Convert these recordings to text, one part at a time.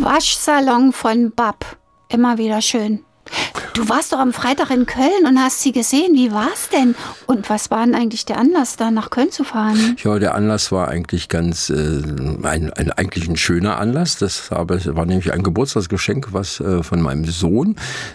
Waschsalon von Bab. Immer wieder schön. Du warst doch am Freitag in Köln und hast sie gesehen. Wie war's denn? Und was war denn eigentlich der Anlass, da nach Köln zu fahren? Ja, der Anlass war eigentlich eigentlich ein schöner Anlass. Das war nämlich ein Geburtstagsgeschenk, was von meinem Sohn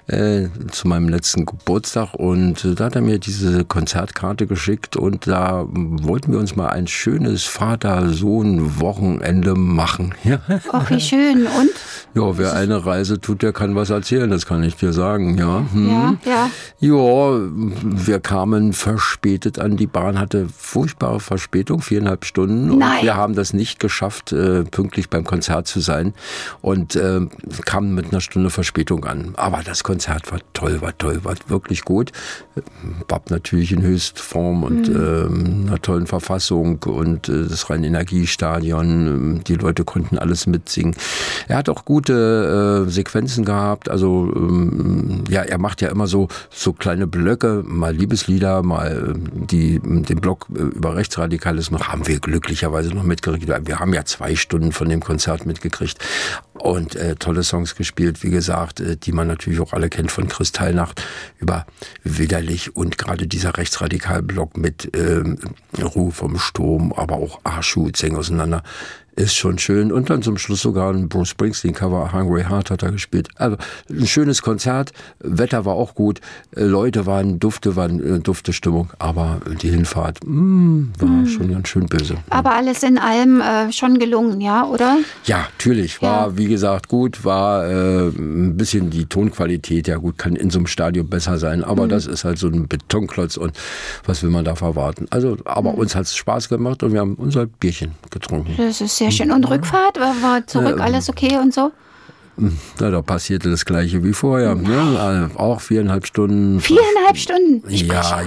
zu meinem letzten Geburtstag. Und da hat er mir diese Konzertkarte geschickt und da wollten wir uns mal ein schönes Vater-Sohn-Wochenende machen. Ja. Ach, wie schön. Und? Ja, wer eine Reise tut, der kann was erzählen, das kann ich dir sagen. Ja. Ja. Ja, wir kamen verspätet an. Die Bahn hatte furchtbare Verspätung, 4,5 Stunden. Und Nein. wir haben das nicht geschafft, pünktlich beim Konzert zu sein. Und kamen mit einer Stunde Verspätung an. Aber das Konzert war toll, war wirklich gut. Bab natürlich in Höchstform und einer tollen Verfassung und das Rhein-Energiestadion. Die Leute konnten alles mitsingen. Er hat auch gute Sequenzen gehabt. Also ja, er macht ja immer so kleine Blöcke, mal Liebeslieder, mal den Block über Rechtsradikalismus haben wir glücklicherweise noch mitgekriegt. Wir haben ja 2 Stunden von dem Konzert mitgekriegt und tolle Songs gespielt, wie gesagt, die man natürlich auch alle kennt von Kristallnacht über Widerlich und gerade dieser Rechtsradikal-Block mit Ruhe vom Sturm, aber auch Arschu, Zeng auseinander. Ist schon schön. Und dann zum Schluss sogar ein Bruce Springsteen-Cover, Hungry Heart hat er gespielt. Also ein schönes Konzert, Wetter war auch gut, Leute waren dufte Stimmung, aber die Hinfahrt war schon ganz schön böse. Aber alles in allem schon gelungen, ja, oder? Ja, natürlich. War, wie gesagt, gut, war ein bisschen die Tonqualität, ja gut, kann in so einem Stadion besser sein, aber das ist halt so ein Betonklotz und was will man da verwarten? Also, aber uns hat es Spaß gemacht und wir haben unser Bierchen getrunken. Das ist sehr schön. Und Rückfahrt? War zurück alles okay und so? Na, da passierte das Gleiche wie vorher. Ne? Auch 4,5 Stunden. 4,5 Stunden? Ja.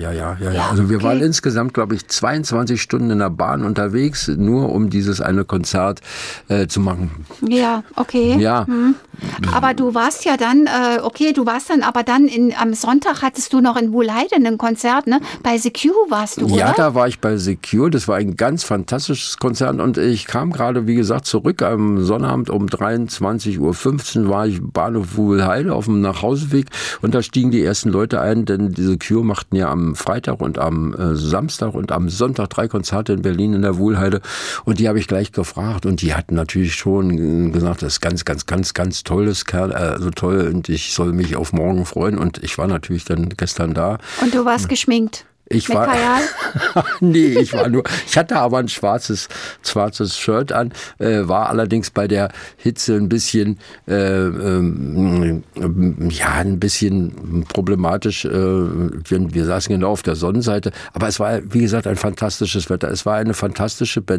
Also wir waren insgesamt, glaube ich, 22 Stunden in der Bahn unterwegs, nur um dieses eine Konzert zu machen. Ja, okay. Ja. Aber du warst ja dann, aber dann am Sonntag hattest du noch in Wuhlheide ein Konzert, ne? Bei Secure warst du, oder? Ja, da war ich bei Secure. Das war ein ganz fantastisches Konzert und ich kam gerade, wie gesagt, zurück am Sonnabend um 23:15 Uhr war ich Bahnhof Wuhlheide auf dem Nachhauseweg und da stiegen die ersten Leute ein, denn die Secure machten ja am Freitag und am Samstag und am Sonntag 3 Konzerte in Berlin in der Wuhlheide und die habe ich gleich gefragt und die hatten natürlich schon gesagt, das ist ganz tolles Kerl, also toll und ich soll mich auf morgen freuen und ich war natürlich dann gestern da. Und du warst geschminkt? Ich hatte aber ein schwarzes Shirt an, war allerdings bei der Hitze ein bisschen problematisch. Wir saßen genau auf der Sonnenseite, aber es war, wie gesagt, ein fantastisches Wetter. Es war eine fantastische Band.